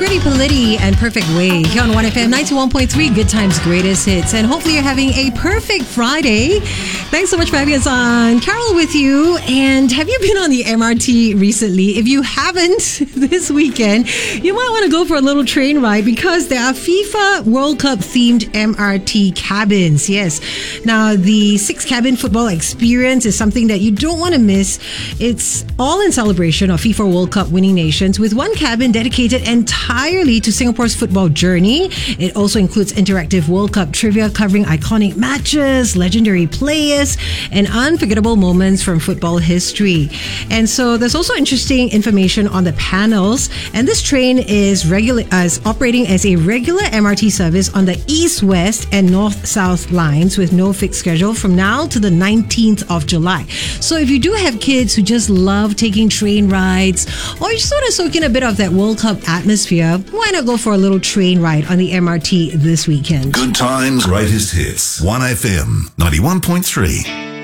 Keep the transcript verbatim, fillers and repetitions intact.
Gritty Politti and Perfect Way here on one F M ninety-one point three, Good Times Greatest Hits. And hopefully you're having a perfect Friday. Thanks so much for having us on. Carol with you. And have you been on the M R T recently? If you haven't this weekend, you might want to go for a little train ride because there are FIFA World Cup themed M R T cabins. Yes. Now, the six cabin football experience is something that you don't want to miss. It's all in celebration of FIFA World Cup winning nations with one cabin dedicated entirely to Singapore's football journey. It also includes interactive World Cup trivia covering iconic matches, legendary players, and unforgettable moments from football history. And so there's also interesting information on the panels. And this train is regular as operating as a regular M R T service on the east-west and north-south lines with no fixed schedule from now to the nineteenth of July. So if you do have kids who just love taking train rides, or you sort of soak in a bit of that World Cup atmosphere, why not go for a little train ride on the M R T this weekend? Good Times, Greatest Hits. one F M ninety-one point three.